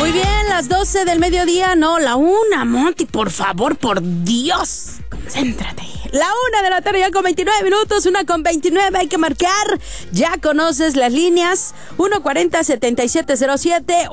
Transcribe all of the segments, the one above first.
Muy bien, las 12 del mediodía, no, la 1, Monty, por favor, por Dios, concéntrate. La 1 de la tarde ya con 29 minutos, 1:29, hay que marcar. Ya conoces las líneas, 140-7707,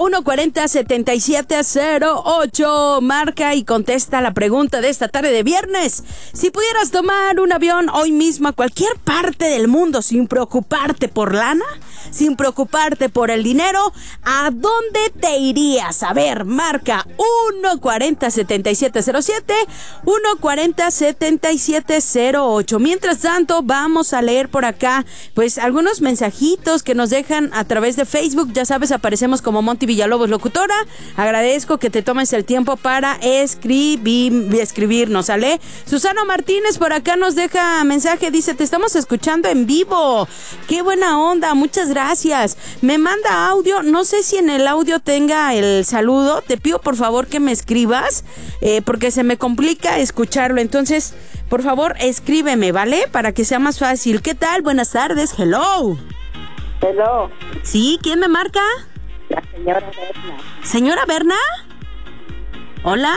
140-7708. Marca y contesta la pregunta de esta tarde de viernes. Si pudieras tomar un avión hoy mismo a cualquier parte del mundo sin preocuparte por lana, sin preocuparte por el dinero, ¿a dónde te irías? A ver, marca 140-7707, 140-7708. Mientras tanto, vamos a leer por acá, pues, algunos mensajitos que nos dejan a través de Facebook. Ya sabes, aparecemos como Monty Villalobos Locutora. Agradezco que te tomes el tiempo para escribirnos, ¿sale? Susana Martínez por acá nos deja mensaje, dice, te estamos escuchando en vivo. ¡Qué buena onda! Muchas gracias. Me manda audio, no sé si en el audio tenga el saludo. Te pido por favor que me escribas, porque se me complica escucharlo. Entonces, por favor, escríbeme, ¿vale? Para que sea más fácil. ¿Qué tal? Buenas tardes. Hello. Hello. ¿Sí? ¿Quién me marca? La señora Berna. ¿Señora Berna? ¿Hola?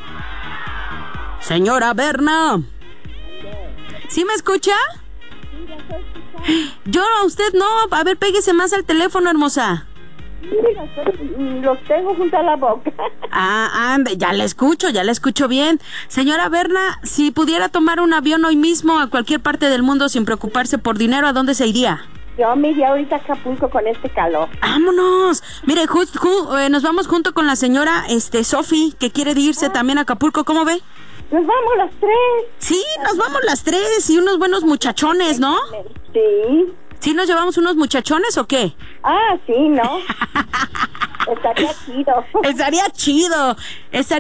Señora Berna. ¿Sí me escucha? Sí, la estoy escuchando. Yo a usted no. A ver, péguese más al teléfono, hermosa. Mire, los tengo junto a la boca. Ande, ya la escucho bien. Señora Berna, si pudiera tomar un avión hoy mismo a cualquier parte del mundo sin preocuparse por dinero, ¿a dónde se iría? Yo me iría ahorita a Acapulco con este calor. ¡Vámonos! Mire, nos vamos junto con la señora Sofi, que quiere irse también a Acapulco. ¿Cómo ve? Nos vamos las 3. Sí, nos vamos las 3 y unos buenos muchachones, ¿no? Sí. ¿Sí nos llevamos unos muchachones o qué? Ah, sí, ¿no? Estaría chido. Estaría chido.